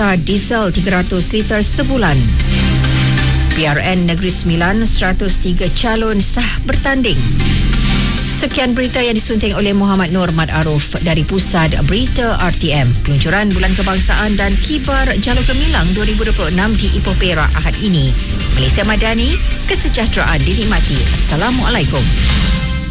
kuota diesel 300 liter sebulan. PRN Negeri Sembilan 103 calon sah bertanding. Sekian berita yang disunting oleh Muhammad Nur Mat Aruf dari Pusat Berita RTM. Peluncuran Bulan Kebangsaan dan Kibar Jalur Gemilang 2026 di Ipoh Perak Ahad ini. Malaysia Madani, kesejahteraan dinikmati. Assalamualaikum.